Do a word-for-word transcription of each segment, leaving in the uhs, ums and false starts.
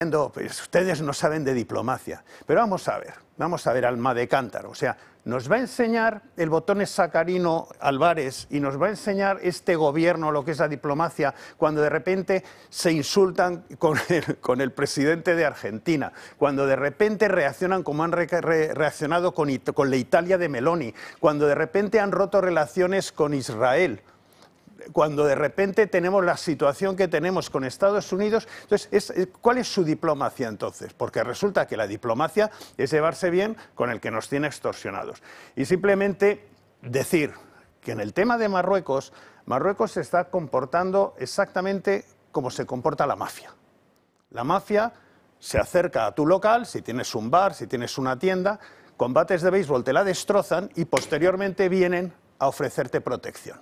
Pues ustedes no saben de diplomacia, pero vamos a ver, vamos a ver alma de cántaro, o sea, nos va a enseñar el botón Sacarino Álvarez y nos va a enseñar este gobierno lo que es la diplomacia cuando de repente se insultan con el, con el presidente de Argentina, cuando de repente reaccionan como han re, re, reaccionado con, con la Italia de Meloni, cuando de repente han roto relaciones con Israel, cuando de repente tenemos la situación que tenemos con Estados Unidos. Entonces, es, ¿cuál es su diplomacia entonces? Porque resulta que la diplomacia es llevarse bien con el que nos tiene extorsionados. Y simplemente decir que en el tema de Marruecos, Marruecos se está comportando exactamente como se comporta la mafia. La mafia se acerca a tu local, si tienes un bar, si tienes una tienda, con bates de béisbol te la destrozan y posteriormente vienen a ofrecerte protección.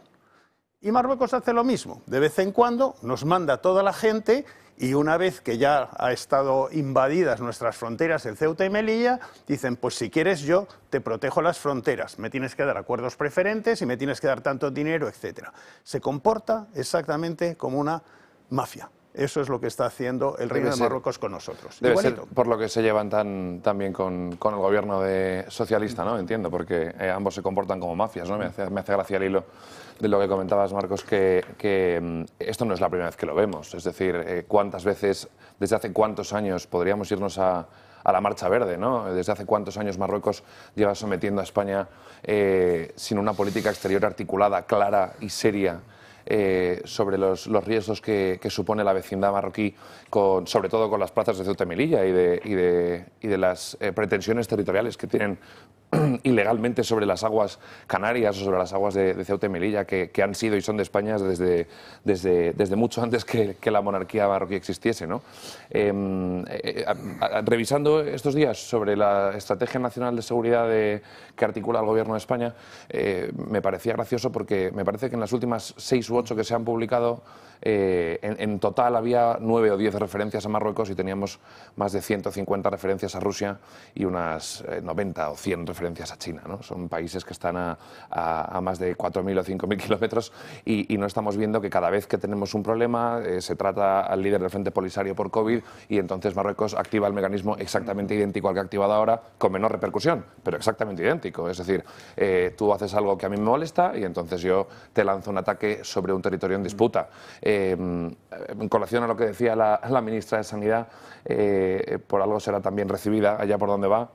Y Marruecos hace lo mismo, de vez en cuando nos manda toda la gente y una vez que ya ha estado invadidas nuestras fronteras, el Ceuta y Melilla, dicen, pues si quieres yo te protejo las fronteras, me tienes que dar acuerdos preferentes y me tienes que dar tanto dinero, etcétera. Se comporta exactamente como una mafia. Eso es lo que está haciendo el Reino de Marruecos con nosotros. Debe ser por lo que se llevan tan, tan bien con, con el gobierno de socialista, ¿no? Entiendo, porque eh, ambos se comportan como mafias, ¿no? Me hace, me hace gracia el hilo de lo que comentabas, Marcos, que, que esto no es la primera vez que lo vemos. Es decir, eh, cuántas veces, desde hace cuántos años podríamos irnos a, a la marcha verde, ¿no? Desde hace cuántos años Marruecos lleva sometiendo a España eh, sin una política exterior articulada, clara y seria, Eh, sobre los, los riesgos que, que supone la vecindad marroquí, con, sobre todo con las plazas de Ceuta y Melilla y de, y de, y de las eh, pretensiones territoriales que tienen ilegalmente sobre las aguas canarias o sobre las aguas de, de Ceuta y Melilla, que, que han sido y son de España desde, desde, desde mucho antes que, que la monarquía marroquí existiese, ¿no? Eh, eh, a, a, revisando estos días sobre la Estrategia Nacional de Seguridad de, que articula el Gobierno de España, eh, me parecía gracioso porque me parece que en las últimas seis u ocho que se han publicado, eh, en, en total había nueve o diez referencias a Marruecos y teníamos más de ciento cincuenta referencias a Rusia y unas eh, noventa o cien referencias a China, ¿no? Son países que están a, a, a más de cuatro mil o cinco mil kilómetros y, y no estamos viendo que cada vez que tenemos un problema eh, se trata al líder del Frente Polisario por COVID y entonces Marruecos activa el mecanismo exactamente idéntico al que ha activado ahora, con menor repercusión, pero exactamente idéntico. Es decir, eh, tú haces algo que a mí me molesta y entonces yo te lanzo un ataque sobre un territorio en disputa. Eh, en colación a lo que decía la, la ministra de Sanidad, eh, por algo será también recibida allá por donde va.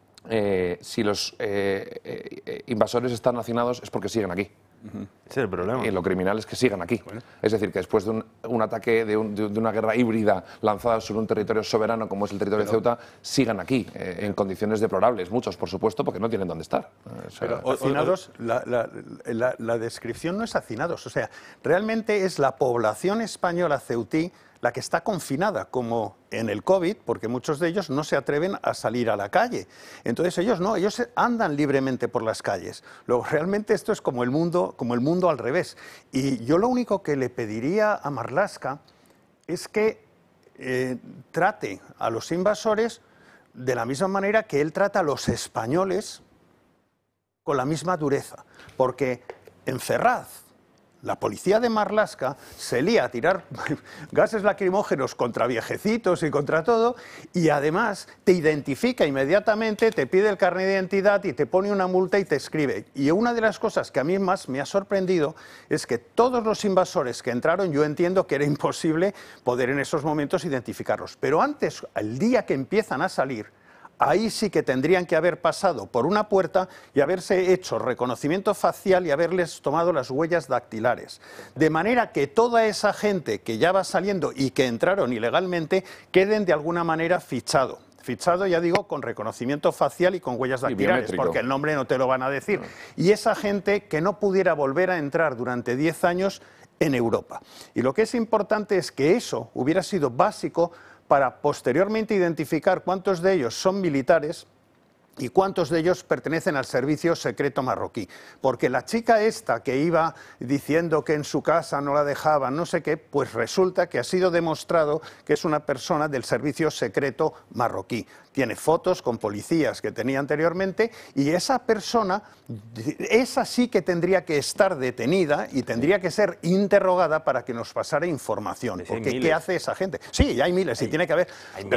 Eh, si los eh, eh, invasores están hacinados es porque siguen aquí. Uh-huh. Ese es el problema. Y lo criminal es que sigan aquí. Bueno. Es decir, que después de un, un ataque, de, un, de una guerra híbrida lanzada sobre un territorio soberano como es el territorio pero, de Ceuta, sigan aquí, eh, en condiciones deplorables. Muchos, por supuesto, porque no tienen dónde estar. O sea, pero hacinados, la, la, la, la descripción no es hacinados. O sea, realmente es la población española ceutí la que está confinada, como en el COVID, porque muchos de ellos no se atreven a salir a la calle. Entonces ellos no, ellos andan libremente por las calles. Luego, realmente esto es como el mundo, como el mundo al revés. Y yo lo único que le pediría a Marlaska es que eh, trate a los invasores de la misma manera que él trata a los españoles, con la misma dureza. Porque en Ferraz, la policía de Marlaska se lía a tirar gases lacrimógenos contra viejecitos y contra todo, y además te identifica inmediatamente, te pide el carnet de identidad y te pone una multa y te escribe. Y una de las cosas que a mí más me ha sorprendido es que todos los invasores que entraron, yo entiendo que era imposible poder en esos momentos identificarlos, pero antes, el día que empiezan a salir, ahí sí que tendrían que haber pasado por una puerta y haberse hecho reconocimiento facial y haberles tomado las huellas dactilares. De manera que toda esa gente que ya va saliendo y que entraron ilegalmente queden de alguna manera fichado. Fichado, ya digo, con reconocimiento facial y con huellas dactilares, porque el nombre no te lo van a decir. Y esa gente que no pudiera volver a entrar durante diez años en Europa. Y lo que es importante es que eso hubiera sido básico para posteriormente identificar cuántos de ellos son militares y cuántos de ellos pertenecen al servicio secreto marroquí. Porque la chica esta que iba diciendo que en su casa no la dejaban, no sé qué, pues resulta que ha sido demostrado que es una persona del servicio secreto marroquí. Tiene fotos con policías que tenía anteriormente y esa persona, esa sí que tendría que estar detenida y tendría que ser interrogada para que nos pasara información. Porque ¿qué hace esa gente? Sí, ya hay miles y tiene que haber...